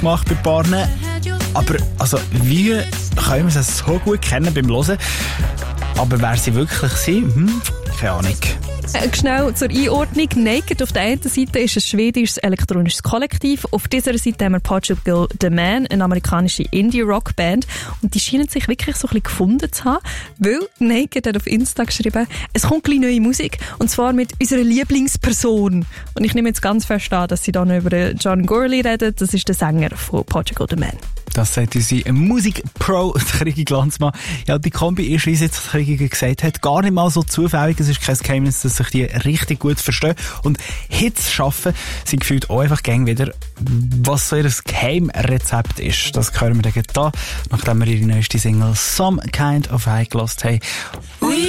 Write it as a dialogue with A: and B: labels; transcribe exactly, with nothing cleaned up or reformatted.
A: gemacht bei Paaren. Aber also, wie können wir sie so gut kennen beim Hören? Aber wer sie wirklich sind, hm, keine Ahnung.
B: Äh, schnell zur Einordnung. Naked auf der einen Seite ist ein schwedisches elektronisches Kollektiv. Auf dieser Seite haben wir Portugal The Man, eine amerikanische Indie-Rock-Band. Und die scheinen sich wirklich so ein bisschen gefunden zu haben, weil Naked hat auf Insta geschrieben, es kommt gleich neue Musik, und zwar mit unserer Lieblingsperson. Und ich nehme jetzt ganz fest an, dass sie dann über John Gourley reden. Das ist der Sänger von Portugal The Man.
A: Das sagt unsere Musik-Pro, Krigi Glanzmann. Ja, die Kombi ist, wie es jetzt Krigi gesagt hat, gar nicht mal so zufällig. Es ist kein Geheimnis, dass sich die richtig gut verstehen. Und Hits schaffen, sind gefühlt auch einfach gäng wieder, was so ihr Geheimrezept ist. Das hören wir dann da, nachdem wir ihre neueste Single Some Kind of High gehört haben.